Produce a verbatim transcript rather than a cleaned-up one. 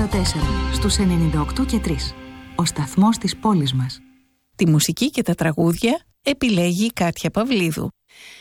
τέσσερα στους ενενήντα οκτώ και τρία. Ο σταθμός της πόλης μας. Τη μουσική και τα τραγούδια επιλέγει η Κάτια Παυλίδου.